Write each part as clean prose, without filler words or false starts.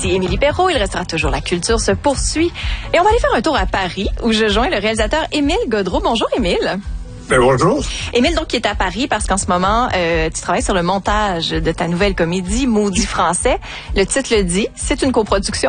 Ici Émilie Perrault, il restera toujours la culture se poursuit. Et on va aller faire un tour à Paris où je joins le réalisateur Émile Gaudreault. Bonjour Émile. Ben, bonjour. Émile, donc, qui est à Paris parce qu'en ce moment, tu travailles sur le montage de ta nouvelle comédie, Maudit français. Le titre le dit, c'est une coproduction.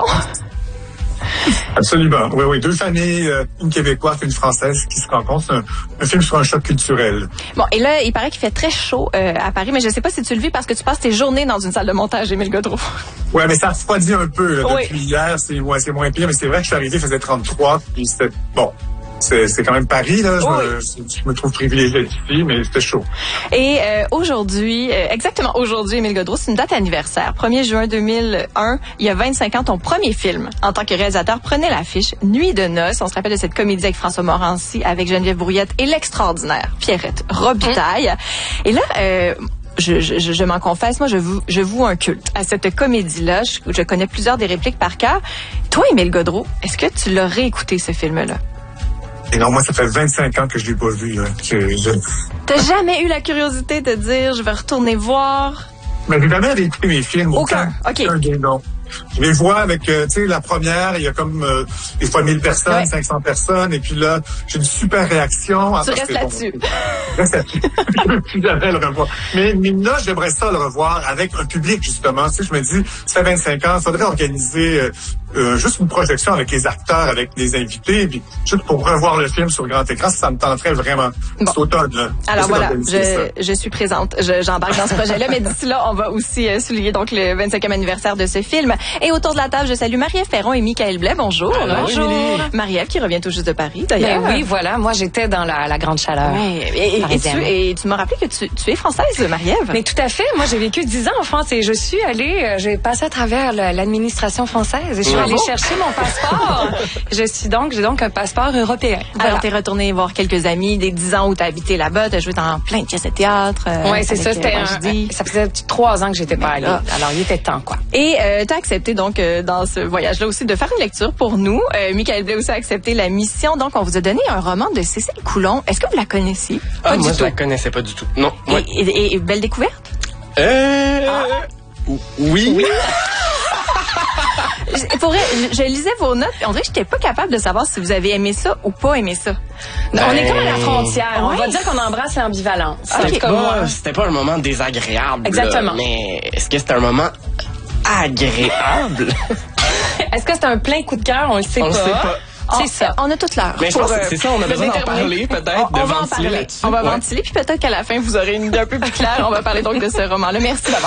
Absolument. Oui. Deux familles, une québécoise et une française qui se rencontrent. C'est un film sur un choc culturel. Bon, et là, il paraît qu'il fait très chaud à Paris, mais je sais pas si tu le vis parce que tu passes tes journées dans une salle de montage, Émile Gaudreault. Oui, mais ça refroidit un peu. Là, depuis hier, c'est moins pire, mais c'est vrai que je suis arrivé, il faisait 33, puis c'était... Bon, c'est quand même Paris, là. Je me trouve privilégié ici, mais c'était chaud. Et aujourd'hui, exactement aujourd'hui, Émile Gaudreault, c'est une date anniversaire. 1er juin 2001, il y a 25 ans, ton premier film en tant que réalisateur prenait l'affiche Nuit de noces. On se rappelle de cette comédie avec François Morancy, avec Geneviève Brouillette et l'extraordinaire Pierrette Robitaille. Et là... Je m'en confesse, moi, je voue un culte à cette comédie-là. Je connais plusieurs des répliques par cœur. Toi, Émile Gaudreault, est-ce que tu l'as réécouté, ce film-là? Et non, moi, ça fait 25 ans que je l'ai pas vu. T'as jamais eu la curiosité de dire, je vais retourner voir? Mais j'ai jamais réécouté mes films. Aucun. OK. Non. Je les vois avec, tu sais, la première, il y a comme des fois 1000 personnes, 500 personnes, et puis là, j'ai une super réaction. Tu restes là-dessus. Reste là-dessus. Je ne plus jamais le revoir. Mais là, j'aimerais ça le revoir avec un public, justement. Tu sais, je me dis, ça fait 25 ans, il faudrait organiser juste une projection avec les acteurs, avec les invités, et puis juste pour revoir le film sur grand écran, ça me tenterait vraiment. Bon. C'est automne, là. Alors voilà, je suis présente. J'embarque dans ce projet-là, mais d'ici là, on va aussi souligner donc le 25e anniversaire de ce film. Et autour de la table, je salue Marie-Ève Perron et Michael Blais. Bonjour. Bonjour. Marie-Ève qui revient tout juste de Paris, d'ailleurs. Ben oui, voilà. Moi, j'étais dans la grande chaleur. Et tu m'as rappelé que tu es française, Marie-Ève. Mais tout à fait. Moi, j'ai vécu 10 ans en France et j'ai passé à travers l'administration française et je suis allée chercher mon passeport. J'ai donc un passeport européen. Voilà. Alors, t'es retournée voir quelques amis des 10 ans où t'as habité là-bas, t'as joué dans plein de pièces de théâtre. Oui, c'est ça. Ça faisait 3 ans que j'étais pas allée. Alors, il était temps, quoi. Et t'as accepté donc dans ce voyage-là aussi de faire une lecture pour nous. Michael Blais aussi a accepté la mission. Donc, on vous a donné un roman de Cécile Coulon. Est-ce que vous la connaissiez? Moi, je la connaissais pas du tout. Non. Et belle découverte? Oui. Je lisais vos notes et on dirait que j'étais pas capable de savoir si vous avez aimé ça ou pas aimé ça. On est comme à la frontière. On va dire qu'on embrasse l'ambivalence. C'était pas un moment désagréable. Exactement. Là, mais est-ce que c'était un moment agréable? Est-ce que c'est un plein coup de cœur? On le sait pas. C'est ça. On a toute l'heure. Mais je pense que c'est ça, on a besoin d'en parler, peut-être, de ventiler là-dessus. On va ventiler, puis peut-être qu'à la fin, vous aurez une idée un peu plus claire. On va parler donc de ce roman-là. Merci d'avoir